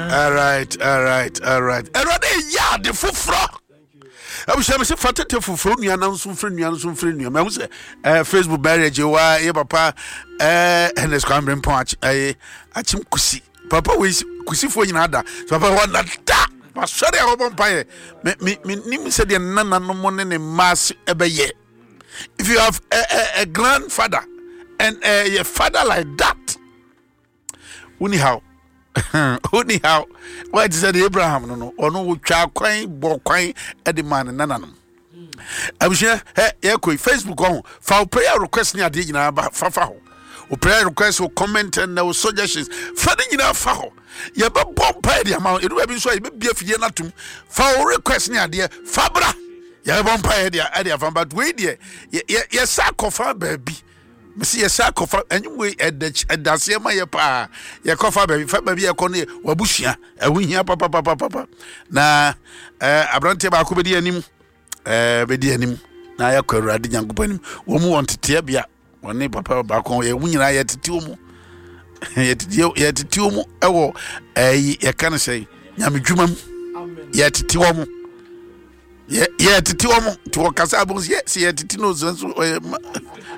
All right. Erode ya de fufro. I'm sure say fatete fufro nua na nso mfre nua. Me say Facebook marriage wa ye papa and scramble punch achim kusi. Papa we kusi fo nyina da. Papa wa da. Ma sori a obon paye. Me nim say de nana no mo ne mass ebeye. If you have a grandfather and a father like that, anyhow, why is that Abraham no or no twa kwan bo kwan e de man nananum. I'm sure Facebook on for prayer request ni ade nyina ba fa ho. O prayer request or comment and no suggestions. Fadi nyina fa ho. Ye be bomb pa de amount. E do be so e be afie na tum. For request ni ade fabra. Ye bomb pa de ade afam but we de ye sakofa baby. Mesi yesa kofa anyway edase ma ye pa ye kofa baby fa baby ye kono wabusua awuhia papa na abrante ba ko bedi anim na ya kwawrade nyankopɔ anim wo mu won tete bia woni papa ba ko ye wunyina ye tete wo mu ye tete wo mu ewo ye kan sei nyamedwumam ye tete wo mu ye tete wo mu to kasa abon ye tete no so